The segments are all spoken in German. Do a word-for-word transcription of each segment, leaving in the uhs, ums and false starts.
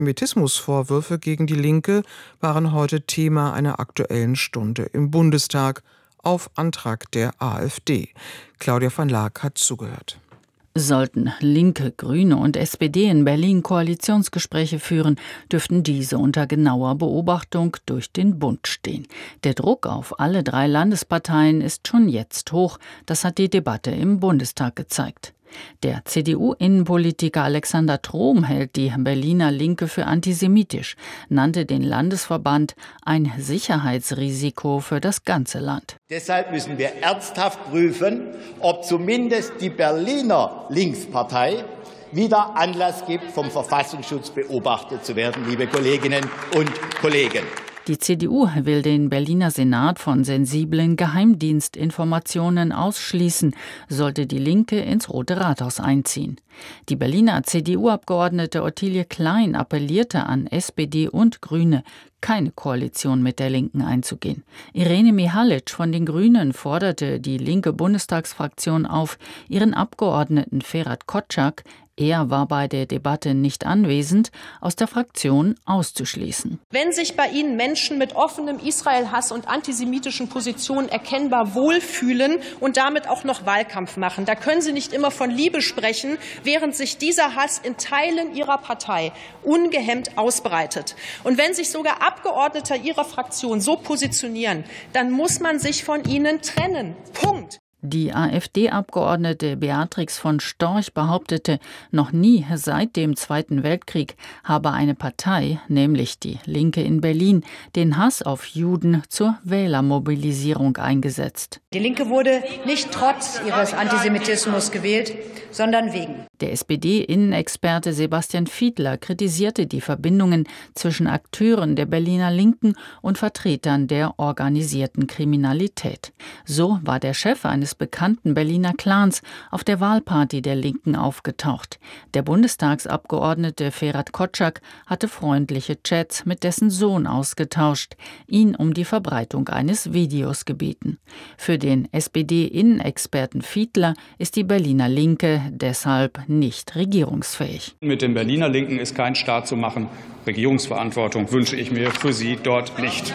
Antisemitismusvorwürfe gegen die Linke waren heute Thema einer Aktuellen Stunde im Bundestag auf Antrag der AfD. Claudia van Laak hat zugehört. Sollten Linke, Grüne und S P D in Berlin Koalitionsgespräche führen, dürften diese unter genauer Beobachtung durch den Bund stehen. Der Druck auf alle drei Landesparteien ist schon jetzt hoch. Das hat die Debatte im Bundestag gezeigt. Der C D U-Innenpolitiker Alexander Trom hält die Berliner Linke für antisemitisch, nannte den Landesverband ein Sicherheitsrisiko für das ganze Land. Deshalb müssen wir ernsthaft prüfen, ob zumindest die Berliner Linkspartei wieder Anlass gibt, vom Verfassungsschutz beobachtet zu werden, liebe Kolleginnen und Kollegen. Die C D U will den Berliner Senat von sensiblen Geheimdienstinformationen ausschließen, sollte die Linke ins Rote Rathaus einziehen. Die Berliner C D U-Abgeordnete Ottilie Klein appellierte an S P D und Grüne, keine Koalition mit der Linken einzugehen. Irene Mihalic von den Grünen forderte die linke Bundestagsfraktion auf, ihren Abgeordneten Ferhat Kotschak, er war bei der Debatte nicht anwesend, aus der Fraktion auszuschließen. Wenn sich bei Ihnen Menschen mit offenem Israel-Hass und antisemitischen Positionen erkennbar wohlfühlen und damit auch noch Wahlkampf machen, da können Sie nicht immer von Liebe sprechen, während sich dieser Hass in Teilen Ihrer Partei ungehemmt ausbreitet. Und wenn sich sogar Abgeordnete Ihrer Fraktion so positionieren, dann muss man sich von ihnen trennen. Punkt. Die AfD-Abgeordnete Beatrix von Storch behauptete, noch nie seit dem Zweiten Weltkrieg habe eine Partei, nämlich die Linke in Berlin, den Hass auf Juden zur Wählermobilisierung eingesetzt. Die Linke wurde nicht trotz ihres Antisemitismus gewählt, sondern wegen. Der S P D-Innenexperte Sebastian Fiedler kritisierte die Verbindungen zwischen Akteuren der Berliner Linken und Vertretern der organisierten Kriminalität. So war der Chef eines bekannten Berliner Clans auf der Wahlparty der Linken aufgetaucht. Der Bundestagsabgeordnete Ferhat Kotschak hatte freundliche Chats mit dessen Sohn ausgetauscht, ihn um die Verbreitung eines Videos gebeten. Für den S P D-Innenexperten Fiedler ist die Berliner Linke deshalb nicht regierungsfähig. Mit den Berliner Linken ist kein Staat zu machen. Regierungsverantwortung wünsche ich mir für sie dort nicht.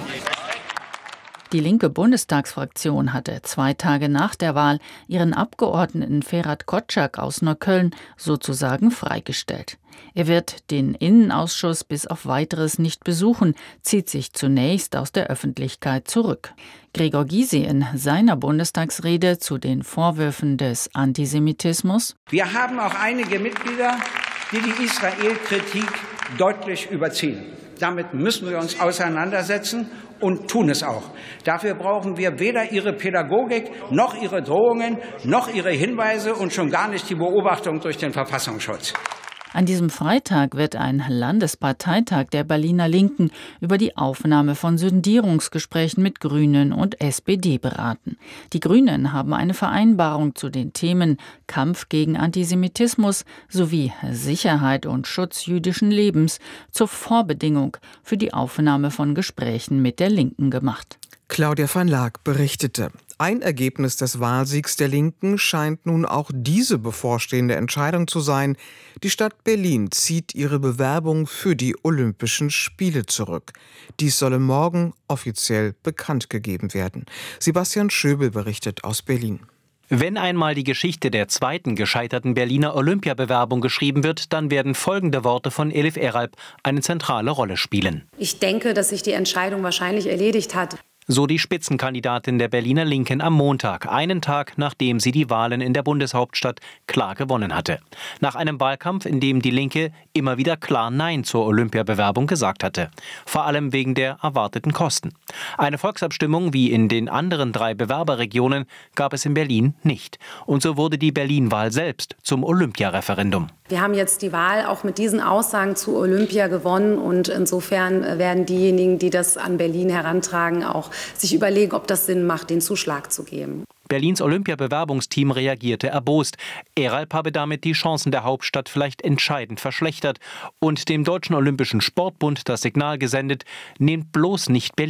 Die linke Bundestagsfraktion hatte zwei Tage nach der Wahl ihren Abgeordneten Ferhat Kotschak aus Neukölln sozusagen freigestellt. Er wird den Innenausschuss bis auf Weiteres nicht besuchen, zieht sich zunächst aus der Öffentlichkeit zurück. Gregor Gysi in seiner Bundestagsrede zu den Vorwürfen des Antisemitismus: Wir haben auch einige Mitglieder, die die Israel-Kritik deutlich überziehen. Damit müssen wir uns auseinandersetzen und tun es auch. Dafür brauchen wir weder Ihre Pädagogik, noch Ihre Drohungen, noch Ihre Hinweise und schon gar nicht die Beobachtung durch den Verfassungsschutz. An diesem Freitag wird ein Landesparteitag der Berliner Linken über die Aufnahme von Sondierungsgesprächen mit Grünen und S P D beraten. Die Grünen haben eine Vereinbarung zu den Themen Kampf gegen Antisemitismus sowie Sicherheit und Schutz jüdischen Lebens zur Vorbedingung für die Aufnahme von Gesprächen mit der Linken gemacht. Claudia van Laak berichtete. Ein Ergebnis des Wahlsiegs der Linken scheint nun auch diese bevorstehende Entscheidung zu sein. Die Stadt Berlin zieht ihre Bewerbung für die Olympischen Spiele zurück. Dies solle morgen offiziell bekannt gegeben werden. Sebastian Schöbel berichtet aus Berlin. Wenn einmal die Geschichte der zweiten gescheiterten Berliner Olympiabewerbung geschrieben wird, dann werden folgende Worte von Elif Eralp eine zentrale Rolle spielen. Ich denke, dass sich die Entscheidung wahrscheinlich erledigt hat. So die Spitzenkandidatin der Berliner Linken am Montag, einen Tag nachdem sie die Wahlen in der Bundeshauptstadt klar gewonnen hatte. Nach einem Wahlkampf, in dem die Linke immer wieder klar Nein zur Olympiabewerbung gesagt hatte. Vor allem wegen der erwarteten Kosten. Eine Volksabstimmung wie in den anderen drei Bewerberregionen gab es in Berlin nicht. Und so wurde die Berlin-Wahl selbst zum Olympiareferendum. Wir haben jetzt die Wahl auch mit diesen Aussagen zu Olympia gewonnen und insofern werden diejenigen, die das an Berlin herantragen, auch sich überlegen, ob das Sinn macht, den Zuschlag zu geben. Berlins Olympiabewerbungsteam reagierte erbost. Eralp habe damit die Chancen der Hauptstadt vielleicht entscheidend verschlechtert und dem Deutschen Olympischen Sportbund das Signal gesendet, nehmt bloß nicht Berlin.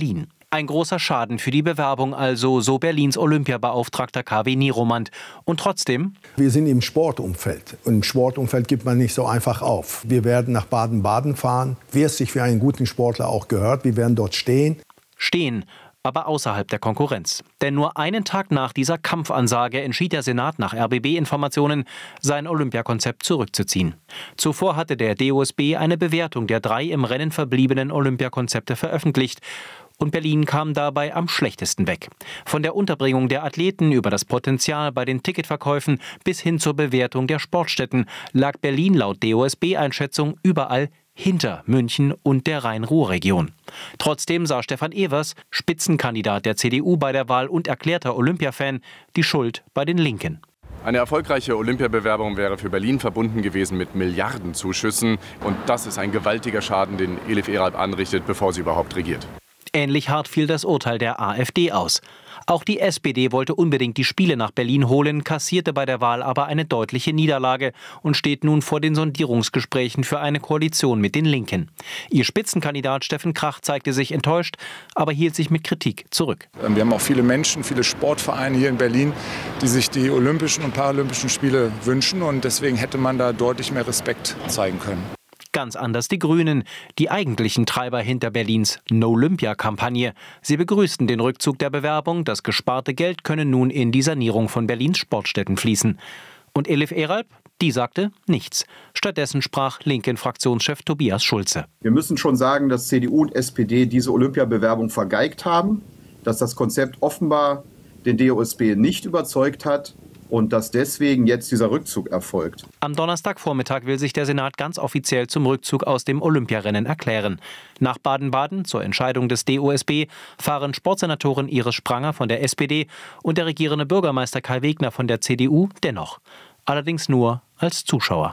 Ein großer Schaden für die Bewerbung also, so Berlins Olympiabeauftragter K W Nieromand. Und trotzdem? Wir sind im Sportumfeld. Und im Sportumfeld gibt man nicht so einfach auf. Wir werden nach Baden-Baden fahren, wie es sich für einen guten Sportler auch gehört. Wir werden dort stehen. Stehen, aber außerhalb der Konkurrenz. Denn nur einen Tag nach dieser Kampfansage entschied der Senat nach R B B-Informationen, sein Olympiakonzept zurückzuziehen. Zuvor hatte der D O S B eine Bewertung der drei im Rennen verbliebenen Olympiakonzepte veröffentlicht. Und Berlin kam dabei am schlechtesten weg. Von der Unterbringung der Athleten über das Potenzial bei den Ticketverkäufen bis hin zur Bewertung der Sportstätten lag Berlin laut D O S B-Einschätzung überall hinter München und der Rhein-Ruhr-Region. Trotzdem sah Stefan Evers, Spitzenkandidat der C D U bei der Wahl und erklärter Olympiafan, die Schuld bei den Linken. Eine erfolgreiche Olympiabewerbung wäre für Berlin verbunden gewesen mit Milliardenzuschüssen. Und das ist ein gewaltiger Schaden, den Elif Eralp anrichtet, bevor sie überhaupt regiert. Ähnlich hart fiel das Urteil der AfD aus. Auch die S P D wollte unbedingt die Spiele nach Berlin holen, kassierte bei der Wahl aber eine deutliche Niederlage und steht nun vor den Sondierungsgesprächen für eine Koalition mit den Linken. Ihr Spitzenkandidat Steffen Krach zeigte sich enttäuscht, aber hielt sich mit Kritik zurück. Wir haben auch viele Menschen, viele Sportvereine hier in Berlin, die sich die Olympischen und Paralympischen Spiele wünschen. Und deswegen hätte man da deutlich mehr Respekt zeigen können. Ganz anders die Grünen, die eigentlichen Treiber hinter Berlins No-Olympia-Kampagne. Sie begrüßten den Rückzug der Bewerbung. Das gesparte Geld könne nun in die Sanierung von Berlins Sportstätten fließen. Und Elif Eralp, die sagte nichts. Stattdessen sprach Linken-Fraktionschef Tobias Schulze. Wir müssen schon sagen, dass C D U und S P D diese Olympiabewerbung vergeigt haben, dass das Konzept offenbar den D O S B nicht überzeugt hat. Und dass deswegen jetzt dieser Rückzug erfolgt. Am Donnerstagvormittag will sich der Senat ganz offiziell zum Rückzug aus dem Olympiarennen erklären. Nach Baden-Baden zur Entscheidung des D O S B fahren Sportsenatorin Iris Spranger von der S P D und der regierende Bürgermeister Kai Wegner von der C D U dennoch. Allerdings nur als Zuschauer.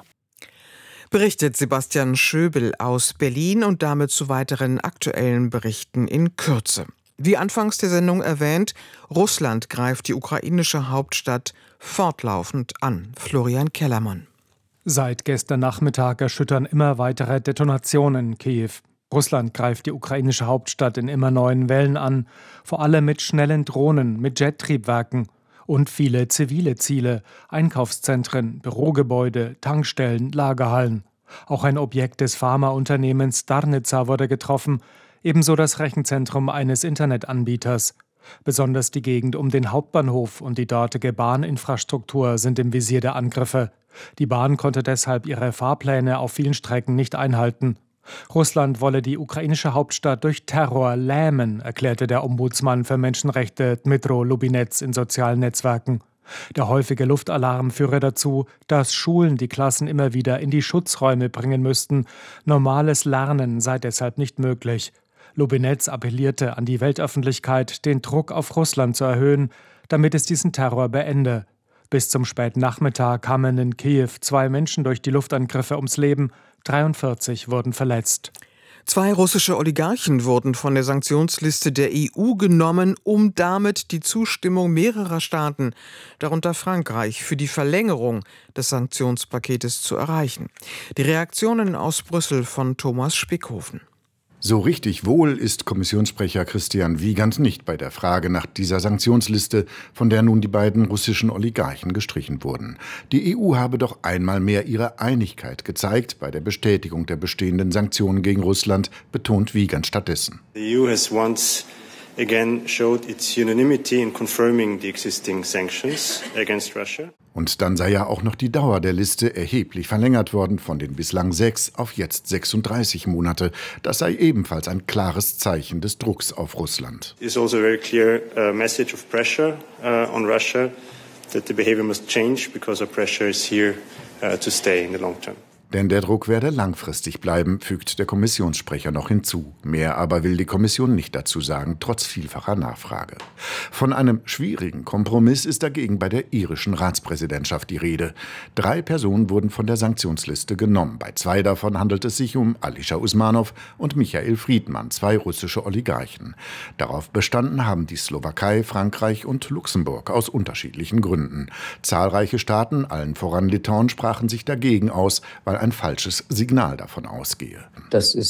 Berichtet Sebastian Schöbel aus Berlin und damit zu weiteren aktuellen Berichten in Kürze. Wie anfangs der Sendung erwähnt, Russland greift die ukrainische Hauptstadt fortlaufend an. Florian Kellermann. Seit gestern Nachmittag erschüttern immer weitere Detonationen Kiew. Russland greift die ukrainische Hauptstadt in immer neuen Wellen an, vor allem mit schnellen Drohnen, mit Jettriebwerken und viele zivile Ziele, Einkaufszentren, Bürogebäude, Tankstellen, Lagerhallen. Auch ein Objekt des Pharmaunternehmens Darnica wurde getroffen, ebenso das Rechenzentrum eines Internetanbieters. Besonders die Gegend um den Hauptbahnhof und die dortige Bahninfrastruktur sind im Visier der Angriffe. Die Bahn konnte deshalb ihre Fahrpläne auf vielen Strecken nicht einhalten. Russland wolle die ukrainische Hauptstadt durch Terror lähmen, erklärte der Ombudsmann für Menschenrechte Dmytro Lubinets in sozialen Netzwerken. Der häufige Luftalarm führe dazu, dass Schulen die Klassen immer wieder in die Schutzräume bringen müssten. Normales Lernen sei deshalb nicht möglich. Lubinets appellierte an die Weltöffentlichkeit, den Druck auf Russland zu erhöhen, damit es diesen Terror beende. Bis zum späten Nachmittag kamen in Kiew zwei Menschen durch die Luftangriffe ums Leben, dreiundvierzig wurden verletzt. Zwei russische Oligarchen wurden von der Sanktionsliste der E U genommen, um damit die Zustimmung mehrerer Staaten, darunter Frankreich, für die Verlängerung des Sanktionspaketes zu erreichen. Die Reaktionen aus Brüssel von Thomas Spickhofen. So richtig wohl ist Kommissionssprecher Christian Wiegand nicht bei der Frage nach dieser Sanktionsliste, von der nun die beiden russischen Oligarchen gestrichen wurden. Die E U habe doch einmal mehr ihre Einigkeit gezeigt bei der Bestätigung der bestehenden Sanktionen gegen Russland, betont Wiegand stattdessen. The E U has once again showed its unanimity in confirming the existing sanctions against Russia. Und dann sei ja auch noch die Dauer der Liste erheblich verlängert worden, von den bislang sechs auf jetzt sechsunddreißig Monate. Das sei ebenfalls ein klares Zeichen des Drucks auf Russland. It is also a very clear uh, message of pressure uh, on Russia that the behavior must change because our pressure is here uh, to stay in the long term. Denn der Druck werde langfristig bleiben, fügt der Kommissionssprecher noch hinzu. Mehr aber will die Kommission nicht dazu sagen, trotz vielfacher Nachfrage. Von einem schwierigen Kompromiss ist dagegen bei der irischen Ratspräsidentschaft die Rede. Drei Personen wurden von der Sanktionsliste genommen. Bei zwei davon handelt es sich um Alisher Usmanov und Michael Friedmann, zwei russische Oligarchen. Darauf bestanden haben die Slowakei, Frankreich und Luxemburg aus unterschiedlichen Gründen. Zahlreiche Staaten, allen voran Litauen, sprachen sich dagegen aus, weil ein falsches Signal davon ausgehe. Das ist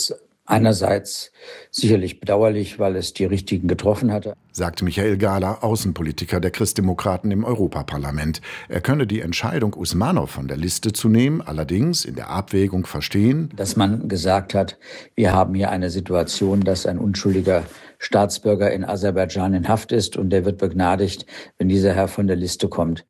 Einerseits sicherlich bedauerlich, weil es die Richtigen getroffen hatte, sagt Michael Gahler, Außenpolitiker der Christdemokraten im Europaparlament. Er könne die Entscheidung, Usmanov von der Liste zu nehmen, allerdings in der Abwägung verstehen, dass man gesagt hat, wir haben hier eine Situation, dass ein unschuldiger Staatsbürger in Aserbaidschan in Haft ist und der wird begnadigt, wenn dieser Herr von der Liste kommt.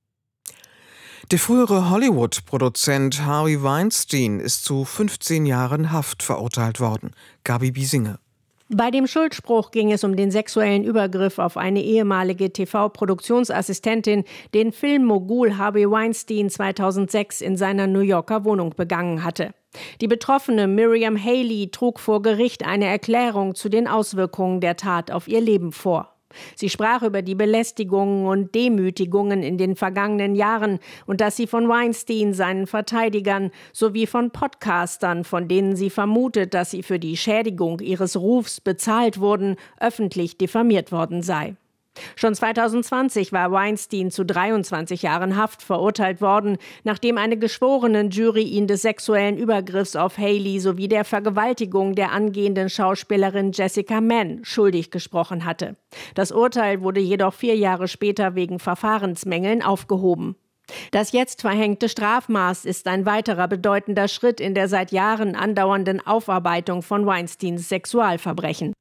Der frühere Hollywood-Produzent Harvey Weinstein ist zu fünfzehn Jahren Haft verurteilt worden. Gabi Biesinger. Bei dem Schuldspruch ging es um den sexuellen Übergriff auf eine ehemalige T V-Produktionsassistentin, den Filmmogul Harvey Weinstein zweitausendsechs in seiner New Yorker Wohnung begangen hatte. Die Betroffene Miriam Haley trug vor Gericht eine Erklärung zu den Auswirkungen der Tat auf ihr Leben vor. Sie sprach über die Belästigungen und Demütigungen in den vergangenen Jahren und dass sie von Weinstein, seinen Verteidigern sowie von Podcastern, von denen sie vermutet, dass sie für die Schädigung ihres Rufs bezahlt wurden, öffentlich diffamiert worden sei. Schon zweitausendzwanzig war Weinstein zu dreiundzwanzig Jahren Haft verurteilt worden, nachdem eine Geschworenenjury ihn des sexuellen Übergriffs auf Haley sowie der Vergewaltigung der angehenden Schauspielerin Jessica Mann schuldig gesprochen hatte. Das Urteil wurde jedoch vier Jahre später wegen Verfahrensmängeln aufgehoben. Das jetzt verhängte Strafmaß ist ein weiterer bedeutender Schritt in der seit Jahren andauernden Aufarbeitung von Weinsteins Sexualverbrechen.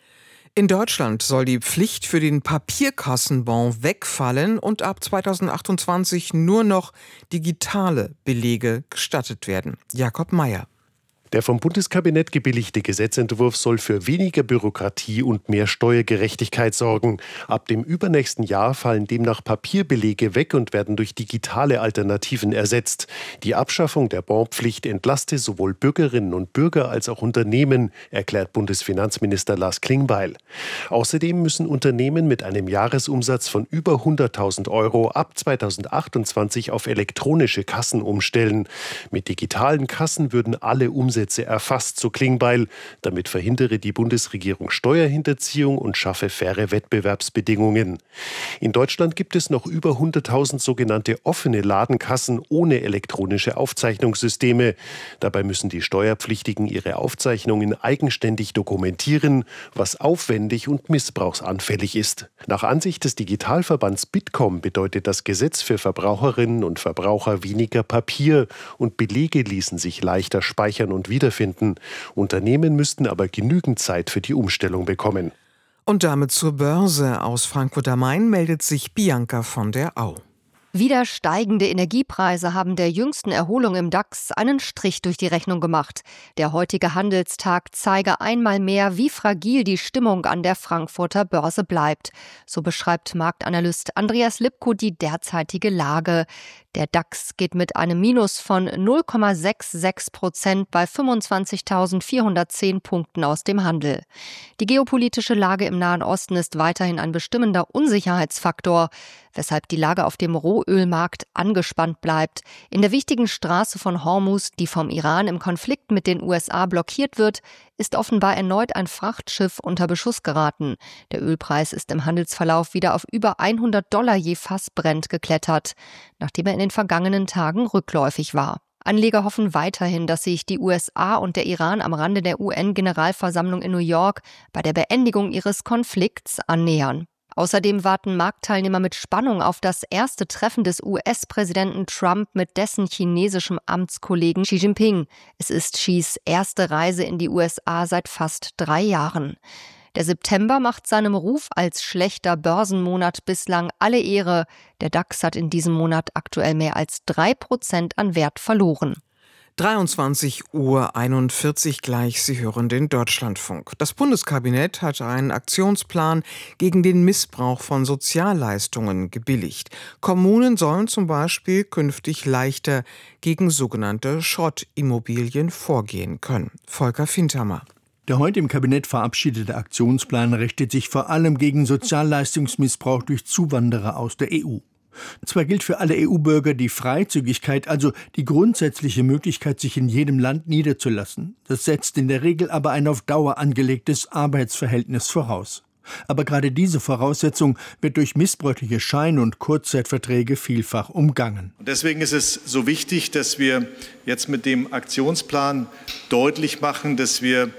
In Deutschland soll die Pflicht für den Papierkassenbon wegfallen und ab zweitausendachtundzwanzig nur noch digitale Belege gestattet werden. Jakob Mayer. Der vom Bundeskabinett gebilligte Gesetzentwurf soll für weniger Bürokratie und mehr Steuergerechtigkeit sorgen. Ab dem übernächsten Jahr fallen demnach Papierbelege weg und werden durch digitale Alternativen ersetzt. Die Abschaffung der Bonpflicht entlaste sowohl Bürgerinnen und Bürger als auch Unternehmen, erklärt Bundesfinanzminister Lars Klingbeil. Außerdem müssen Unternehmen mit einem Jahresumsatz von über hunderttausend Euro ab zweitausendzweiundzwanzig auf elektronische Kassen umstellen. Mit digitalen Kassen würden alle Umsätze erfasst, so Klingbeil. Damit verhindere die Bundesregierung Steuerhinterziehung und schaffe faire Wettbewerbsbedingungen. In Deutschland gibt es noch über hunderttausend sogenannte offene Ladenkassen ohne elektronische Aufzeichnungssysteme. Dabei müssen die Steuerpflichtigen ihre Aufzeichnungen eigenständig dokumentieren, was aufwendig und missbrauchsanfällig ist. Nach Ansicht des Digitalverbands Bitkom bedeutet das Gesetz für Verbraucherinnen und Verbraucher weniger Papier und Belege ließen sich leichter speichern und wiederfinden. Unternehmen müssten aber genügend Zeit für die Umstellung bekommen. Und damit zur Börse. Aus Frankfurt am Main meldet sich Bianca von der Au. Wieder steigende Energiepreise haben der jüngsten Erholung im DAX einen Strich durch die Rechnung gemacht. Der heutige Handelstag zeige einmal mehr, wie fragil die Stimmung an der Frankfurter Börse bleibt. So beschreibt Marktanalyst Andreas Lipko die derzeitige Lage. Der DAX geht mit einem Minus von null Komma sechsundsechzig Prozent bei fünfundzwanzigtausendvierhundertzehn Punkten aus dem Handel. Die geopolitische Lage im Nahen Osten ist weiterhin ein bestimmender Unsicherheitsfaktor, weshalb die Lage auf dem Rohölmarkt angespannt bleibt. In der wichtigen Straße von Hormuz, die vom Iran im Konflikt mit den U S A blockiert wird, ist offenbar erneut ein Frachtschiff unter Beschuss geraten. Der Ölpreis ist im Handelsverlauf wieder auf über hundert Dollar je Fass Brent geklettert, nachdem er in den vergangenen Tagen rückläufig war. Anleger hoffen weiterhin, dass sich die U S A und der Iran am Rande der U N-Generalversammlung in New York bei der Beendigung ihres Konflikts annähern. Außerdem warten Marktteilnehmer mit Spannung auf das erste Treffen des U S-Präsidenten Trump mit dessen chinesischem Amtskollegen Xi Jinping. Es ist Xis erste Reise in die U S A seit fast drei Jahren. Der September macht seinem Ruf als schlechter Börsenmonat bislang alle Ehre. Der DAX hat in diesem Monat aktuell mehr als drei Prozent an Wert verloren. dreiundzwanzig Uhr einundvierzig gleich, Sie hören den Deutschlandfunk. Das Bundeskabinett hat einen Aktionsplan gegen den Missbrauch von Sozialleistungen gebilligt. Kommunen sollen zum Beispiel künftig leichter gegen sogenannte Schrottimmobilien vorgehen können. Volker Fintermer. Der heute im Kabinett verabschiedete Aktionsplan richtet sich vor allem gegen Sozialleistungsmissbrauch durch Zuwanderer aus der E U. Zwar gilt für alle E U-Bürger die Freizügigkeit, also die grundsätzliche Möglichkeit, sich in jedem Land niederzulassen. Das setzt in der Regel aber ein auf Dauer angelegtes Arbeitsverhältnis voraus. Aber gerade diese Voraussetzung wird durch missbräuchliche Schein- und Kurzzeitverträge vielfach umgangen. Und deswegen ist es so wichtig, dass wir jetzt mit dem Aktionsplan deutlich machen, dass wir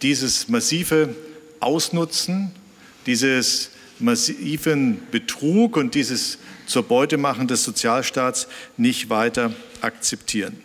dieses massive Ausnutzen, dieses massiven Betrug und dieses zur Beute machen des Sozialstaats nicht weiter akzeptieren.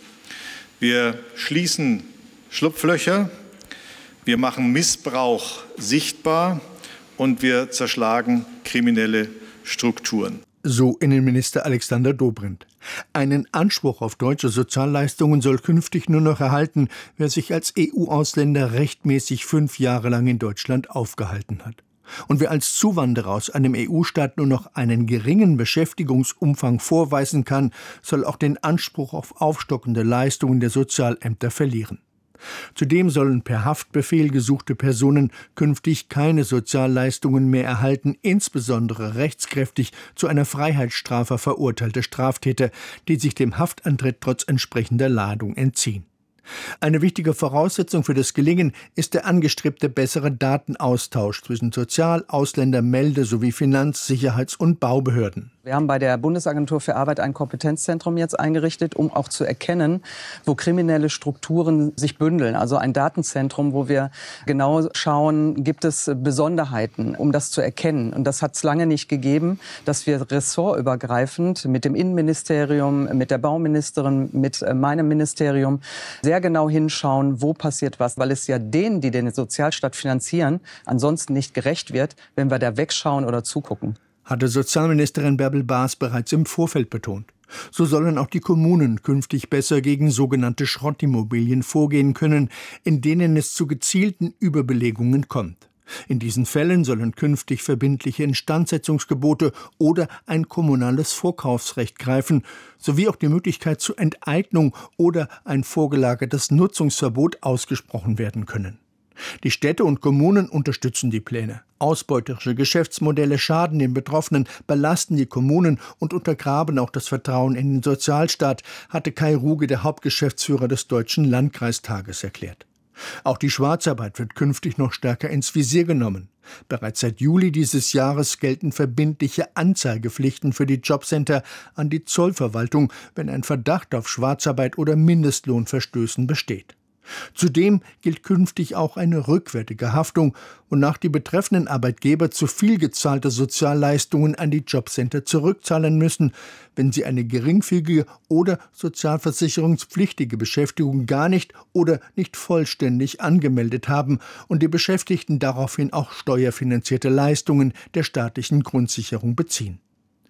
Wir schließen Schlupflöcher, wir machen Missbrauch sichtbar und wir zerschlagen kriminelle Strukturen. So Innenminister Alexander Dobrindt. Einen Anspruch auf deutsche Sozialleistungen soll künftig nur noch erhalten, wer sich als E U-Ausländer rechtmäßig fünf Jahre lang in Deutschland aufgehalten hat. Und wer als Zuwanderer aus einem E U-Staat nur noch einen geringen Beschäftigungsumfang vorweisen kann, soll auch den Anspruch auf aufstockende Leistungen der Sozialämter verlieren. Zudem sollen per Haftbefehl gesuchte Personen künftig keine Sozialleistungen mehr erhalten, insbesondere rechtskräftig zu einer Freiheitsstrafe verurteilte Straftäter, die sich dem Haftantritt trotz entsprechender Ladung entziehen. Eine wichtige Voraussetzung für das Gelingen ist der angestrebte bessere Datenaustausch zwischen Sozial-, Ausländer-, Melde- sowie Finanz-, Sicherheits- und Baubehörden. Wir haben bei der Bundesagentur für Arbeit ein Kompetenzzentrum jetzt eingerichtet, um auch zu erkennen, wo kriminelle Strukturen sich bündeln. Also ein Datenzentrum, wo wir genau schauen, gibt es Besonderheiten, um das zu erkennen. Und das hat es lange nicht gegeben, dass wir ressortübergreifend mit dem Innenministerium, mit der Bauministerin, mit meinem Ministerium sehr genau hinschauen, wo passiert was. Weil es ja denen, die den Sozialstaat finanzieren, ansonsten nicht gerecht wird, wenn wir da wegschauen oder zugucken. Hatte Sozialministerin Bärbel Baas bereits im Vorfeld betont. So sollen auch die Kommunen künftig besser gegen sogenannte Schrottimmobilien vorgehen können, in denen es zu gezielten Überbelegungen kommt. In diesen Fällen sollen künftig verbindliche Instandsetzungsgebote oder ein kommunales Vorkaufsrecht greifen, sowie auch die Möglichkeit zur Enteignung oder ein vorgelagertes Nutzungsverbot ausgesprochen werden können. Die Städte und Kommunen unterstützen die Pläne. Ausbeuterische Geschäftsmodelle schaden den Betroffenen, belasten die Kommunen und untergraben auch das Vertrauen in den Sozialstaat, hatte Kai Ruge, der Hauptgeschäftsführer des Deutschen Landkreistages, erklärt. Auch die Schwarzarbeit wird künftig noch stärker ins Visier genommen. Bereits seit Juli dieses Jahres gelten verbindliche Anzeigepflichten für die Jobcenter an die Zollverwaltung, wenn ein Verdacht auf Schwarzarbeit oder Mindestlohnverstößen besteht. Zudem gilt künftig auch eine rückwärtige Haftung, wonach die betreffenden Arbeitgeber zu viel gezahlte Sozialleistungen an die Jobcenter zurückzahlen müssen, wenn sie eine geringfügige oder sozialversicherungspflichtige Beschäftigung gar nicht oder nicht vollständig angemeldet haben und die Beschäftigten daraufhin auch steuerfinanzierte Leistungen der staatlichen Grundsicherung beziehen.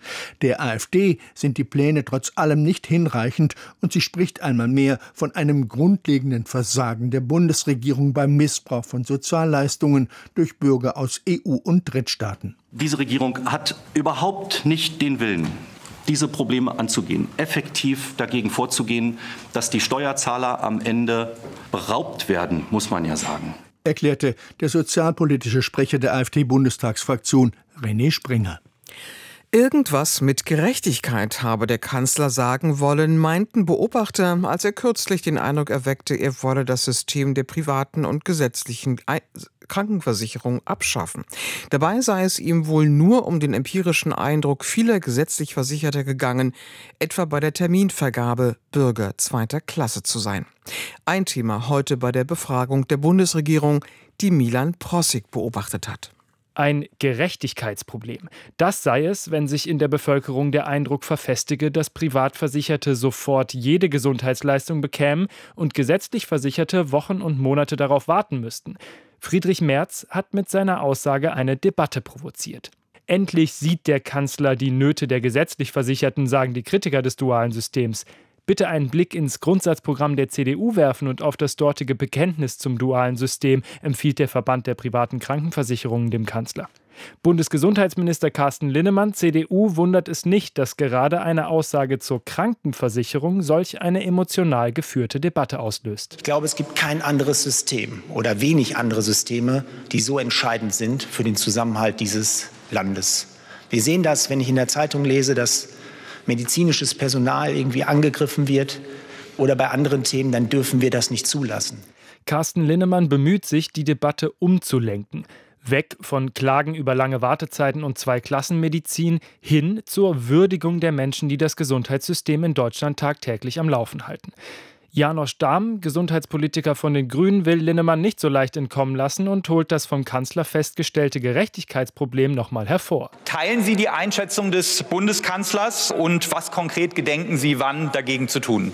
Der AfD sind die Pläne trotz allem nicht hinreichend und sie spricht einmal mehr von einem grundlegenden Versagen der Bundesregierung beim Missbrauch von Sozialleistungen durch Bürger aus E U- und Drittstaaten. Diese Regierung hat überhaupt nicht den Willen, diese Probleme anzugehen, effektiv dagegen vorzugehen, dass die Steuerzahler am Ende beraubt werden, muss man ja sagen. Erklärte der sozialpolitische Sprecher der AfD-Bundestagsfraktion René Springer. Irgendwas mit Gerechtigkeit habe der Kanzler sagen wollen, meinten Beobachter, als er kürzlich den Eindruck erweckte, er wolle das System der privaten und gesetzlichen Krankenversicherung abschaffen. Dabei sei es ihm wohl nur um den empirischen Eindruck vieler gesetzlich Versicherter gegangen, etwa bei der Terminvergabe Bürger zweiter Klasse zu sein. Ein Thema heute bei der Befragung der Bundesregierung, die Milan Prossig beobachtet hat. Ein Gerechtigkeitsproblem. Das sei es, wenn sich in der Bevölkerung der Eindruck verfestige, dass Privatversicherte sofort jede Gesundheitsleistung bekämen und gesetzlich Versicherte Wochen und Monate darauf warten müssten. Friedrich Merz hat mit seiner Aussage eine Debatte provoziert. Endlich sieht der Kanzler die Nöte der gesetzlich Versicherten, sagen die Kritiker des dualen Systems. Bitte einen Blick ins Grundsatzprogramm der C D U werfen und auf das dortige Bekenntnis zum dualen System, empfiehlt der Verband der privaten Krankenversicherungen dem Kanzler. Bundesgesundheitsminister Carsten Linnemann, C D U, wundert es nicht, dass gerade eine Aussage zur Krankenversicherung solch eine emotional geführte Debatte auslöst. Ich glaube, es gibt kein anderes System oder wenig andere Systeme, die so entscheidend sind für den Zusammenhalt dieses Landes. Wir sehen das, wenn ich in der Zeitung lese, dass medizinisches Personal irgendwie angegriffen wird oder bei anderen Themen, dann dürfen wir das nicht zulassen. Carsten Linnemann bemüht sich, die Debatte umzulenken. Weg von Klagen über lange Wartezeiten und Zweiklassenmedizin hin zur Würdigung der Menschen, die das Gesundheitssystem in Deutschland tagtäglich am Laufen halten. Janosch Dahm, Gesundheitspolitiker von den Grünen, will Linnemann nicht so leicht entkommen lassen und holt das vom Kanzler festgestellte Gerechtigkeitsproblem noch mal hervor. Teilen Sie die Einschätzung des Bundeskanzlers und was konkret gedenken Sie wann dagegen zu tun?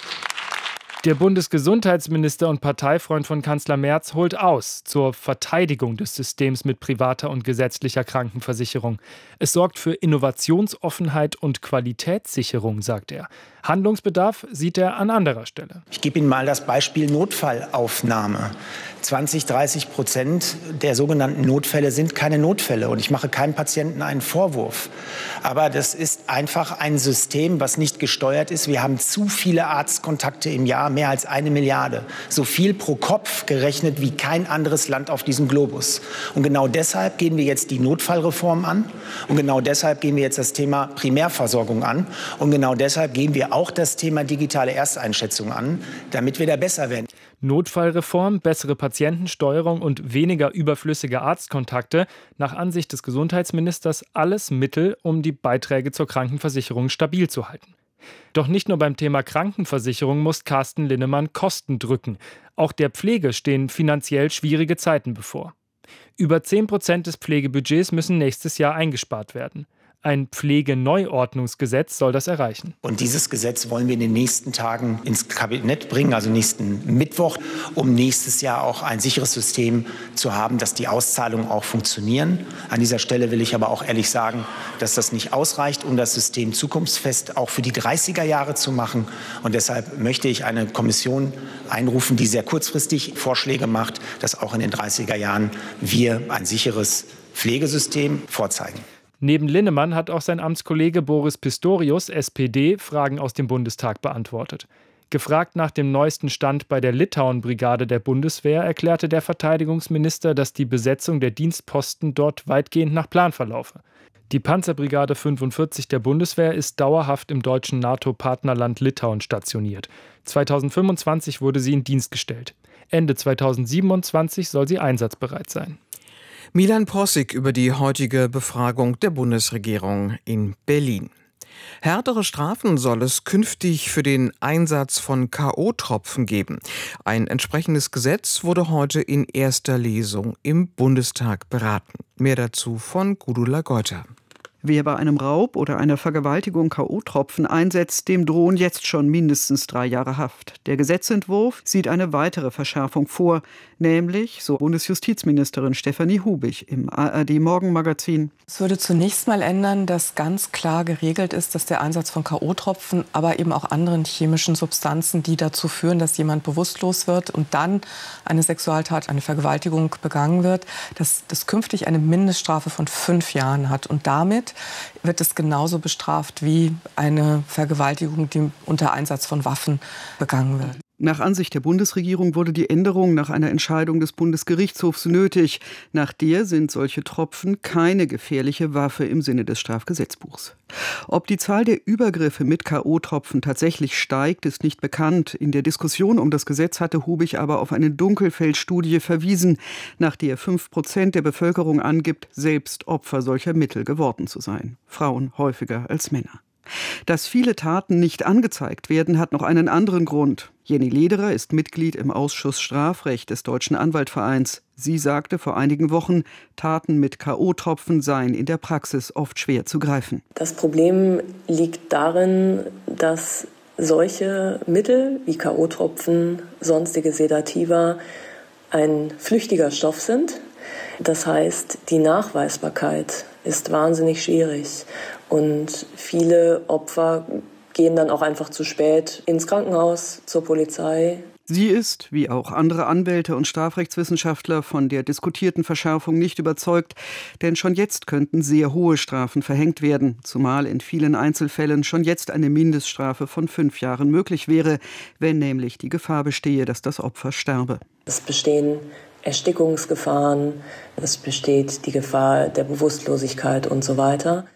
Der Bundesgesundheitsminister und Parteifreund von Kanzler Merz holt aus zur Verteidigung des Systems mit privater und gesetzlicher Krankenversicherung. Es sorgt für Innovationsoffenheit und Qualitätssicherung, sagt er. Handlungsbedarf sieht er an anderer Stelle. Ich gebe Ihnen mal das Beispiel Notfallaufnahme. zwanzig, dreißig Prozent der sogenannten Notfälle sind keine Notfälle. Und ich mache keinem Patienten einen Vorwurf. Aber das ist einfach ein System, was nicht gesteuert ist. Wir haben zu viele Arztkontakte im Jahr, mehr als eine Milliarde. So viel pro Kopf gerechnet wie kein anderes Land auf diesem Globus. Und genau deshalb gehen wir jetzt die Notfallreform an. Und genau deshalb gehen wir jetzt das Thema Primärversorgung an. Und genau deshalb gehen wir auch das Thema digitale Ersteinschätzung an, damit wir da besser werden. Notfallreform, bessere Patientensteuerung und weniger überflüssige Arztkontakte. Nach Ansicht des Gesundheitsministers alles Mittel, um die Beiträge zur Krankenversicherung stabil zu halten. Doch nicht nur beim Thema Krankenversicherung muss Carsten Linnemann Kosten drücken. Auch der Pflege stehen finanziell schwierige Zeiten bevor. Über zehn Prozent des Pflegebudgets müssen nächstes Jahr eingespart werden. Ein Pflegeneuordnungsgesetz soll das erreichen. Und dieses Gesetz wollen wir in den nächsten Tagen ins Kabinett bringen, also nächsten Mittwoch, um nächstes Jahr auch ein sicheres System zu haben, dass die Auszahlungen auch funktionieren. An dieser Stelle will ich aber auch ehrlich sagen, dass das nicht ausreicht, um das System zukunftsfest auch für die dreißiger Jahre zu machen. Und deshalb möchte ich eine Kommission einrufen, die sehr kurzfristig Vorschläge macht, dass auch in den dreißiger Jahren wir ein sicheres Pflegesystem vorzeigen. Neben Linnemann hat auch sein Amtskollege Boris Pistorius, S P D, Fragen aus dem Bundestag beantwortet. Gefragt nach dem neuesten Stand bei der Litauen-Brigade der Bundeswehr, erklärte der Verteidigungsminister, dass die Besetzung der Dienstposten dort weitgehend nach Plan verlaufe. Die Panzerbrigade fünfundvierzig der Bundeswehr ist dauerhaft im deutschen NATO-Partnerland Litauen stationiert. zweitausendfünfundzwanzig wurde sie in Dienst gestellt. Ende zweitausendsiebenundzwanzig soll sie einsatzbereit sein. Milan Possig über die heutige Befragung der Bundesregierung in Berlin. Härtere Strafen soll es künftig für den Einsatz von K O-Tropfen geben. Ein entsprechendes Gesetz wurde heute in erster Lesung im Bundestag beraten. Mehr dazu von Gudula Geuter. Wer bei einem Raub oder einer Vergewaltigung K O-Tropfen einsetzt, dem drohen jetzt schon mindestens drei Jahre Haft. Der Gesetzentwurf sieht eine weitere Verschärfung vor, nämlich, so Bundesjustizministerin Stefanie Hubig im A R D-Morgenmagazin. Es würde zunächst mal ändern, dass ganz klar geregelt ist, dass der Einsatz von K O-Tropfen, aber eben auch anderen chemischen Substanzen, die dazu führen, dass jemand bewusstlos wird und dann eine Sexualtat, eine Vergewaltigung begangen wird, dass das künftig eine Mindeststrafe von fünf Jahren hat. Und damit wird es genauso bestraft wie eine Vergewaltigung, die unter Einsatz von Waffen begangen wird. Nach Ansicht der Bundesregierung wurde die Änderung nach einer Entscheidung des Bundesgerichtshofs nötig. Nach der sind solche Tropfen keine gefährliche Waffe im Sinne des Strafgesetzbuchs. Ob die Zahl der Übergriffe mit K O-Tropfen tatsächlich steigt, ist nicht bekannt. In der Diskussion um das Gesetz hatte Hubig aber auf eine Dunkelfeldstudie verwiesen, nach der fünf Prozent der Bevölkerung angibt, selbst Opfer solcher Mittel geworden zu sein. Frauen häufiger als Männer. Dass viele Taten nicht angezeigt werden, hat noch einen anderen Grund. Jenny Lederer ist Mitglied im Ausschuss Strafrecht des Deutschen Anwaltvereins. Sie sagte vor einigen Wochen, Taten mit K O-Tropfen seien in der Praxis oft schwer zu greifen. Das Problem liegt darin, dass solche Mittel wie K O-Tropfen, sonstige Sedativa ein flüchtiger Stoff sind. Das heißt, die Nachweisbarkeit ist wahnsinnig schwierig. Und viele Opfer gehen dann auch einfach zu spät ins Krankenhaus, zur Polizei. Sie ist, wie auch andere Anwälte und Strafrechtswissenschaftler, von der diskutierten Verschärfung nicht überzeugt, denn schon jetzt könnten sehr hohe Strafen verhängt werden, zumal in vielen Einzelfällen schon jetzt eine Mindeststrafe von fünf Jahren möglich wäre, wenn nämlich die Gefahr bestehe, dass das Opfer sterbe. Es bestehen Erstickungsgefahren, es besteht die Gefahr der Bewusstlosigkeit und so weiter.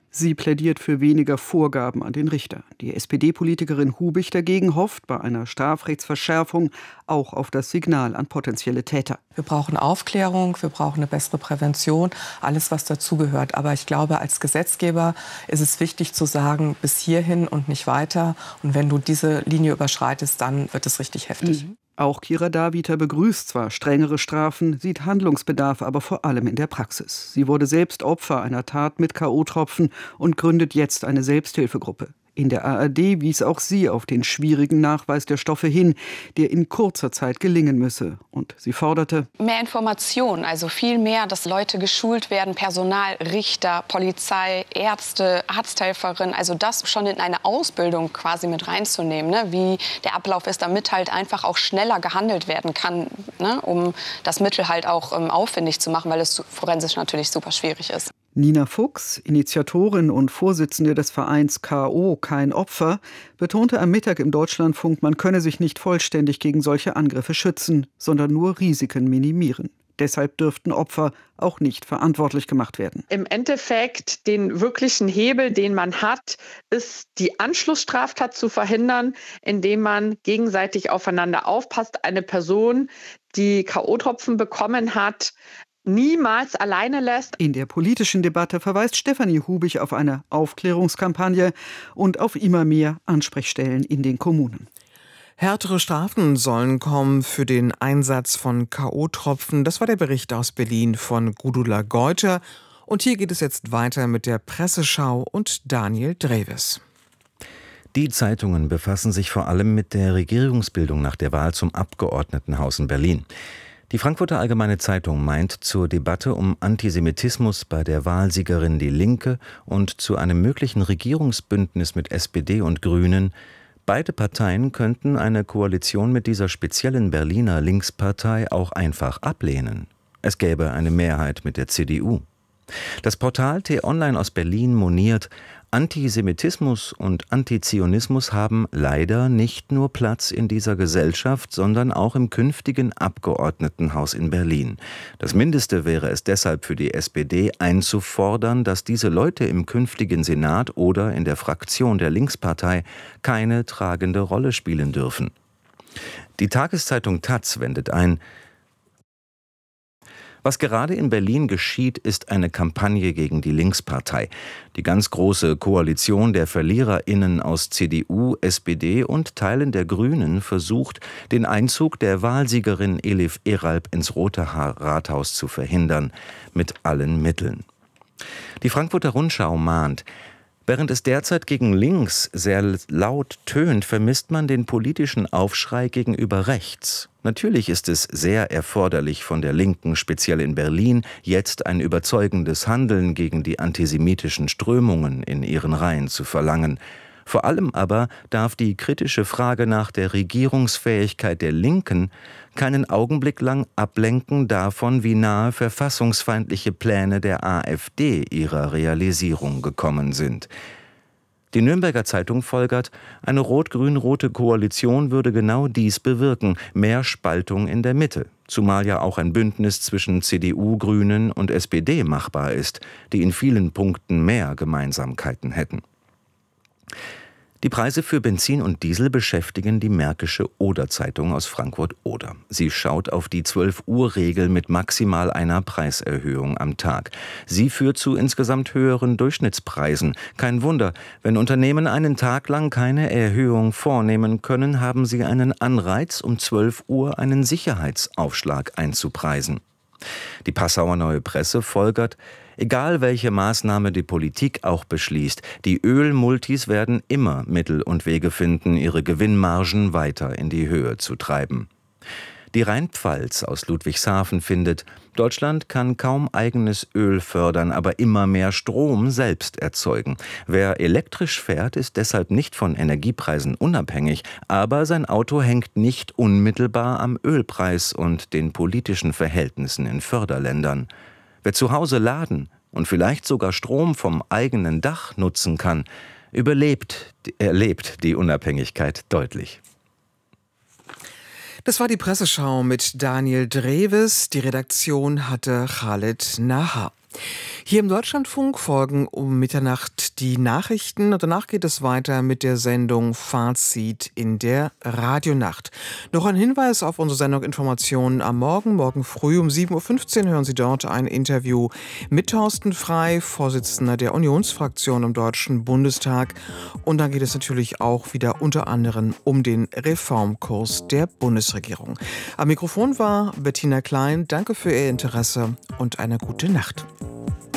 Sie plädiert für weniger Vorgaben an den Richter. Die S P D-Politikerin Hubig dagegen hofft bei einer Strafrechtsverschärfung auch auf das Signal an potenzielle Täter. Wir brauchen Aufklärung, wir brauchen eine bessere Prävention, alles, was dazugehört. Aber ich glaube, als Gesetzgeber ist es wichtig zu sagen, bis hierhin und nicht weiter. Und wenn du diese Linie überschreitest, dann wird es richtig heftig. Mhm. Auch Kira Daviter begrüßt zwar strengere Strafen, sieht Handlungsbedarf aber vor allem in der Praxis. Sie wurde selbst Opfer einer Tat mit K O-Tropfen und gründet jetzt eine Selbsthilfegruppe. In der A R D wies auch sie auf den schwierigen Nachweis der Stoffe hin, der in kurzer Zeit gelingen müsse. Und sie forderte: Mehr Informationen, also viel mehr, dass Leute geschult werden, Personal, Richter, Polizei, Ärzte, Arzthelferinnen, also das schon in eine Ausbildung quasi mit reinzunehmen, ne? Wie der Ablauf ist, damit halt einfach auch schneller gehandelt werden kann, ne? Um das Mittel halt auch ähm, aufwendig zu machen, weil es forensisch natürlich super schwierig ist. Nina Fuchs, Initiatorin und Vorsitzende des Vereins K O Kein Opfer, betonte am Mittag im Deutschlandfunk, man könne sich nicht vollständig gegen solche Angriffe schützen, sondern nur Risiken minimieren. Deshalb dürften Opfer auch nicht verantwortlich gemacht werden. Im Endeffekt den wirklichen Hebel, den man hat, ist die Anschlussstraftat zu verhindern, indem man gegenseitig aufeinander aufpasst. Eine Person, die K O-Tropfen bekommen hat, niemals alleine lässt. In der politischen Debatte verweist Stefanie Hubig auf eine Aufklärungskampagne und auf immer mehr Ansprechstellen in den Kommunen. Härtere Strafen sollen kommen für den Einsatz von K O-Tropfen. Das war der Bericht aus Berlin von Gudula Geuter. Und hier geht es jetzt weiter mit der Presseschau und Daniel Dreves. Die Zeitungen befassen sich vor allem mit der Regierungsbildung nach der Wahl zum Abgeordnetenhaus in Berlin. Die Frankfurter Allgemeine Zeitung meint zur Debatte um Antisemitismus bei der Wahlsiegerin Die Linke und zu einem möglichen Regierungsbündnis mit S P D und Grünen, beide Parteien könnten eine Koalition mit dieser speziellen Berliner Linkspartei auch einfach ablehnen. Es gäbe eine Mehrheit mit der C D U. Das Portal T-Online aus Berlin moniert, Antisemitismus und Antizionismus haben leider nicht nur Platz in dieser Gesellschaft, sondern auch im künftigen Abgeordnetenhaus in Berlin. Das Mindeste wäre es deshalb für die S P D einzufordern, dass diese Leute im künftigen Senat oder in der Fraktion der Linkspartei keine tragende Rolle spielen dürfen. Die Tageszeitung Taz wendet ein: Was gerade in Berlin geschieht, ist eine Kampagne gegen die Linkspartei. Die ganz große Koalition der VerliererInnen aus C D U, S P D und Teilen der Grünen versucht, den Einzug der Wahlsiegerin Elif Eralp ins Rote Rathaus zu verhindern, mit allen Mitteln. Die Frankfurter Rundschau mahnt: Während es derzeit gegen links sehr laut tönt, vermisst man den politischen Aufschrei gegenüber rechts. Natürlich ist es sehr erforderlich von der Linken, speziell in Berlin, jetzt ein überzeugendes Handeln gegen die antisemitischen Strömungen in ihren Reihen zu verlangen. Vor allem aber darf die kritische Frage nach der Regierungsfähigkeit der Linken keinen Augenblick lang ablenken davon, wie nahe verfassungsfeindliche Pläne der AfD ihrer Realisierung gekommen sind. Die Nürnberger Zeitung folgert, eine rot-grün-rote Koalition würde genau dies bewirken, mehr Spaltung in der Mitte. Zumal ja auch ein Bündnis zwischen C D U, Grünen und S P D machbar ist, die in vielen Punkten mehr Gemeinsamkeiten hätten. Die Preise für Benzin und Diesel beschäftigen die Märkische Oder-Zeitung aus Frankfurt-Oder. Sie schaut auf die zwölf-Uhr-Regel mit maximal einer Preiserhöhung am Tag. Sie führt zu insgesamt höheren Durchschnittspreisen. Kein Wunder, wenn Unternehmen einen Tag lang keine Erhöhung vornehmen können, haben sie einen Anreiz, um zwölf Uhr einen Sicherheitsaufschlag einzupreisen. Die Passauer Neue Presse folgert: Egal welche Maßnahme die Politik auch beschließt, die Ölmultis werden immer Mittel und Wege finden, ihre Gewinnmargen weiter in die Höhe zu treiben. Die Rheinpfalz aus Ludwigshafen findet, Deutschland kann kaum eigenes Öl fördern, aber immer mehr Strom selbst erzeugen. Wer elektrisch fährt, ist deshalb nicht von Energiepreisen unabhängig, aber sein Auto hängt nicht unmittelbar am Ölpreis und den politischen Verhältnissen in Förderländern. Wer zu Hause laden und vielleicht sogar Strom vom eigenen Dach nutzen kann, überlebt, erlebt die Unabhängigkeit deutlich. Das war die Presseschau mit Daniel Dreves. Die Redaktion hatte Khaled Naha. Hier im Deutschlandfunk folgen um Mitternacht die Nachrichten und danach geht es weiter mit der Sendung Fazit in der Radionacht. Noch ein Hinweis auf unsere Sendung Informationen am Morgen. Morgen früh um sieben Uhr fünfzehn hören Sie dort ein Interview mit Thorsten Frey, Vorsitzender der Unionsfraktion im Deutschen Bundestag. Und dann geht es natürlich auch wieder unter anderem um den Reformkurs der Bundesregierung. Am Mikrofon war Bettina Klein. Danke für Ihr Interesse und eine gute Nacht.